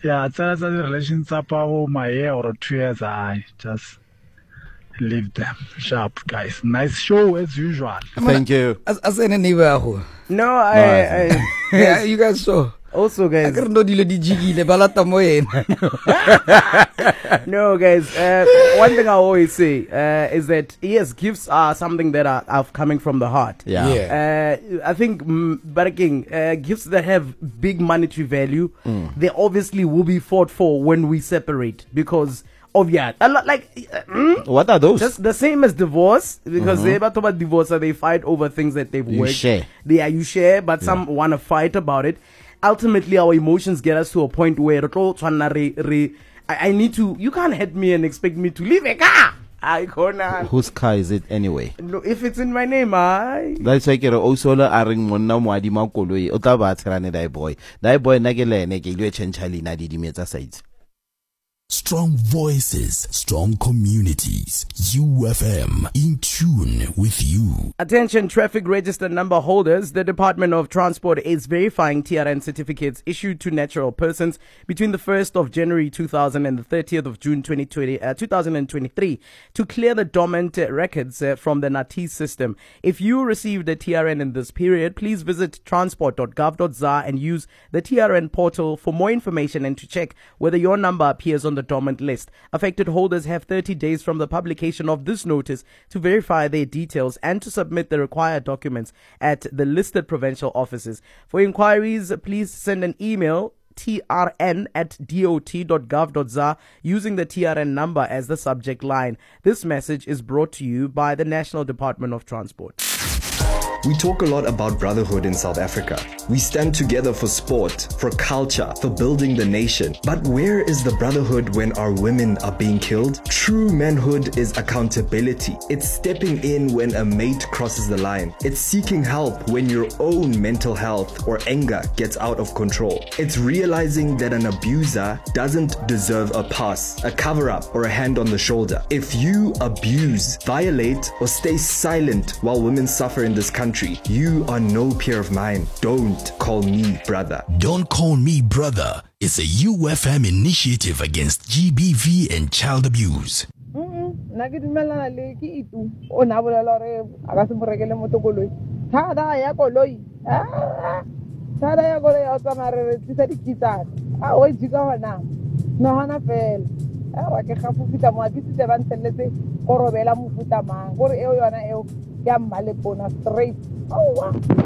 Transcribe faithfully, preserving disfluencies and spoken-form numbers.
Yeah, it's a relations up my year or two years. I just leave them sharp, guys. Nice show as usual. Thank you. As as any neighbor. No, I, I yeah, you guys saw. Also, guys. No, guys. Uh, one thing I always say uh, is that yes, gifts are something that are, are coming from the heart. Yeah. yeah. Uh, I think, mm, Baraking, uh, gifts that have big monetary value, mm. they obviously will be fought for when we separate because. Of yeah, a lot like uh, mm, what are those? Just the same as divorce because mm-hmm. they talk about divorce, so they fight over things that they've you worked. Share. They are you share, but yeah. some want to fight about it. Ultimately, our emotions get us to a point where I, I need to. You can't hit me and expect me to leave a car. I can't. Whose car is it anyway? No, if it's in my name, I. That's why you're also a ring mona mwadi makolo. Otaba tsrane dai boy. Dai boy nagele neke ilwe chenchali na didi meta sides. Strong voices, strong communities. U F M, in tune with you. Attention traffic register number holders. The Department of Transport is verifying T R N certificates issued to natural persons between the first of January two thousand and the thirtieth of June twenty twenty, uh, two thousand twenty-three to clear the dormant uh, records uh, from the NATIS system. If you received a T R N in this period, please visit transport dot gov dot za and use the T R N portal for more information and to check whether your number appears on the dormant list. Affected holders have thirty days from the publication of this notice to verify their details and to submit the required documents at the listed provincial offices. For inquiries, please send an email T R N at dot dot gov dot za using the T R N number as the subject line. This message is brought to you by the National Department of Transport. We talk a lot about brotherhood in South Africa. We stand together for sport, for culture, for building the nation. But where is the brotherhood when our women are being killed? True manhood is accountability. It's stepping in when a mate crosses the line. It's seeking help when your own mental health or anger gets out of control. It's realizing that an abuser doesn't deserve a pass, a cover-up, or a hand on the shoulder. If you abuse, violate, or stay silent while women suffer in this country, you are no peer of mine. Don't call me brother. Don't call me brother. It's a U F M initiative against G B V and child abuse. Straight. Oh, wow.